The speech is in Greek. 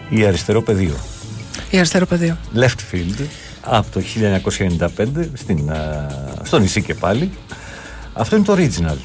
Η Αριστερό Πεδίο. Η Αριστερό Πεδίο. Left Field από το 1995 στο νησί και πάλι. Αυτό είναι το original.